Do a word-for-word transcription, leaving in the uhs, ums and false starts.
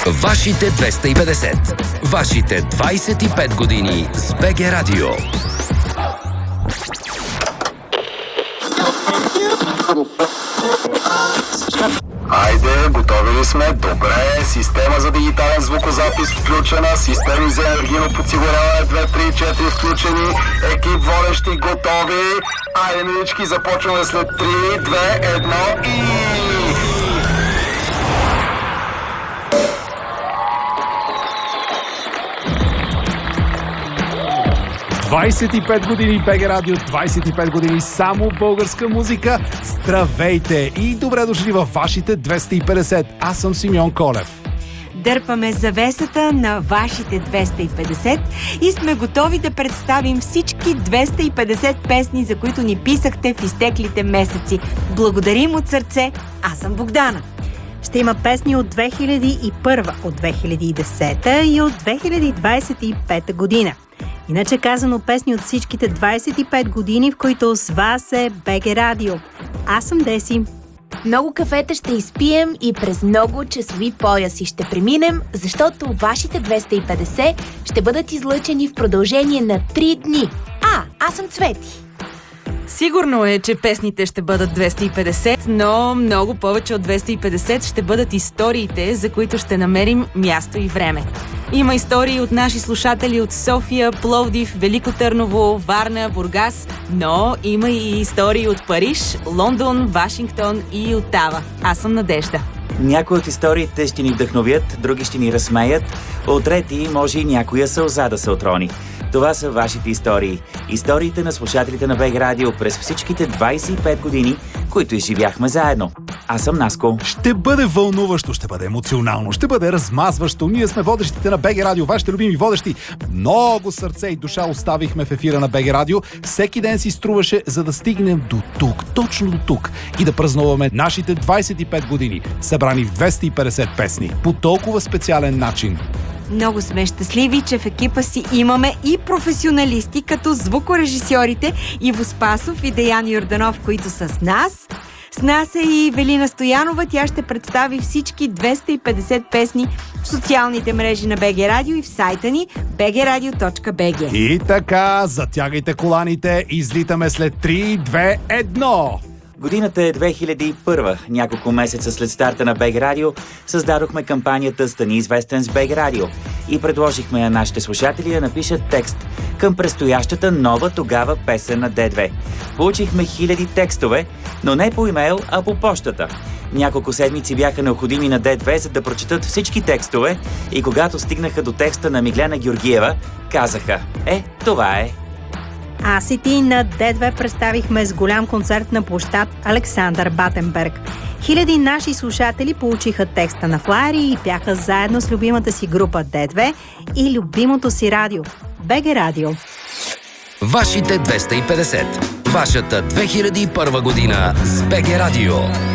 Вашите двеста и петдесет. Вашите двайсет и пет години с БГ Радио. Айде, готови ли сме? Добре, система за дигитален звукозапис включена, системи за енергийно подсигуряване две, три, четири включени, екип водещи готови. Айде, милички, започваме след три, две, едно и... двайсет и пет години БГ Радио, двайсет и пет години само българска музика. Здравейте и добре дошли във вашите двеста и петдесет. Аз съм Симеон Колев. Дърпаме завесата на вашите двеста и петдесет и сме готови да представим всички двеста и петдесет песни, за които ни писахте в изтеклите месеци. Благодарим от сърце, аз съм Богдана. Ще има песни от две хиляди и първа, от две хиляди и десета и от две хиляди двайсет и пета година. Иначе казано, песни от всичките двайсет и пет години, в които с вас е БГ Радио. Аз съм Деси. Много кафета ще изпием и през много часови пояси ще преминем, защото вашите двеста и петдесет ще бъдат излъчени в продължение на три дни. А, аз съм Цвети. Сигурно е, че песните ще бъдат двеста и петдесет, но много повече от двеста и петдесет ще бъдат историите, за които ще намерим място и време. Има истории от наши слушатели от София, Пловдив, Велико Търново, Варна, Бургас, но има и истории от Париж, Лондон, Вашингтон и Отава. Аз съм Надежда. Някои от историите ще ни вдъхновят, други ще ни разсмеят, от трети може и някоя сълза да се отрони. Това са вашите истории. Историите на слушателите на БГ Радио през всичките двайсет и пет години, които изживяхме заедно. Аз съм Наско. Ще бъде вълнуващо, ще бъде емоционално, ще бъде размазващо. Ние сме водещите на БГ Радио, вашите любими водещи. Много сърце и душа оставихме в ефира на БГ Радио. Всеки ден си струваше, за да стигнем до тук, точно до тук и да празнуваме нашите двайсет и пет години, събрани в двеста и петдесет песни, по толкова специален начин. Много сме щастливи, че в екипа си имаме и професионалисти, като звукорежисьорите Иво Спасов и Деян Йорданов, които са с нас. С нас е и Велина Стоянова. Тя ще представи всички двеста и петдесет песни в социалните мрежи на БГ Радио и в сайта ни би джи радио точка би джи. И така, затягайте коланите, излитаме след три, две, едно. Годината е две хиляди и първа. Няколко месеца след старта на БГ Радио създадохме кампанията «Стани известен с БГ Радио» и предложихме на нашите слушатели да напишат текст към предстоящата нова тогава песен на Д две. Получихме хиляди текстове, но не по имейл, а по пощата. Няколко седмици бяха необходими на Д две, за да прочетат всички текстове и когато стигнаха до текста на Миглена Георгиева, казаха: «Е, това е». Аз и ти на Д две представихме с голям концерт на площад Александър Батенберг. Хиляди наши слушатели получиха текста на флаери и бяха заедно с любимата си група Д две и любимото си радио БГ Радио. Вашите двеста и петдесет. Вашата две хиляди и първа година с БГ Радио.